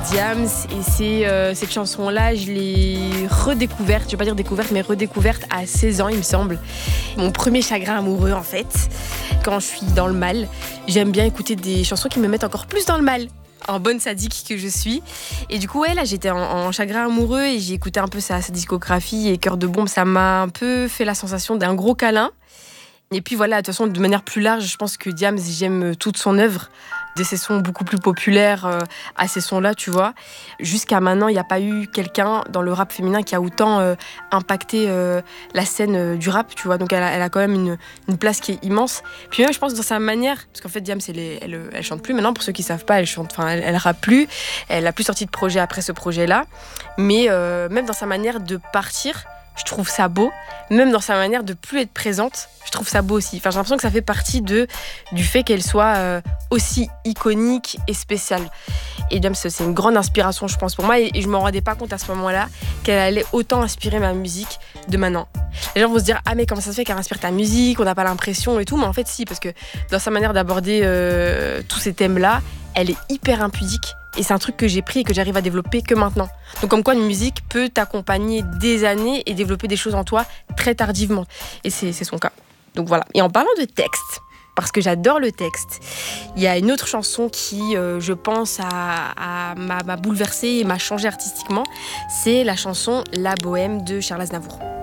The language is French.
Diams et c'est cette chanson-là, je l'ai redécouverte, je vais pas dire découverte, mais redécouverte à 16 ans, il me semble. Mon premier chagrin amoureux, en fait, quand je suis dans le mal. J'aime bien écouter des chansons qui me mettent encore plus dans le mal, en bonne sadique que je suis. Et du coup, ouais, là, j'étais en chagrin amoureux et j'ai écouté un peu sa discographie et Cœur de bombe, ça m'a un peu fait la sensation d'un gros câlin. Et puis voilà, de toute façon, de manière plus large, je pense que Diams, j'aime toute son œuvre, de ses sons beaucoup plus populaires à ces sons-là, tu vois. Jusqu'à maintenant, il n'y a pas eu quelqu'un dans le rap féminin qui a autant impacté la scène du rap, tu vois. Donc elle a quand même une place qui est immense. Puis même, je pense, dans sa manière, parce qu'en fait, Diams, elle chante plus maintenant, pour ceux qui ne savent pas, elle rappe plus. Elle a plus sorti de projet après ce projet-là. Mais même dans sa manière de partir, je trouve ça beau. Même dans sa manière de plus être présente, je trouve ça beau aussi. Enfin, j'ai l'impression que ça fait partie du fait qu'elle soit aussi iconique et spéciale. Et Diams, c'est une grande inspiration, je pense, pour moi. Et je ne me rendais pas compte à ce moment-là qu'elle allait autant inspirer ma musique de maintenant. Les gens vont se dire « Ah, mais comment ça se fait qu'elle inspire ta musique ? On n'a pas l'impression et tout. » Mais en fait, si, parce que dans sa manière d'aborder tous ces thèmes-là, elle est hyper impudique. Et c'est un truc que j'ai pris et que j'arrive à développer que maintenant. Donc comme quoi une musique peut t'accompagner des années et développer des choses en toi très tardivement. Et c'est son cas. Donc voilà. Et en parlant de texte, parce que j'adore le texte, il y a une autre chanson qui, je pense, m'a bouleversée et m'a changée artistiquement. C'est la chanson La Bohème de Charles Aznavour.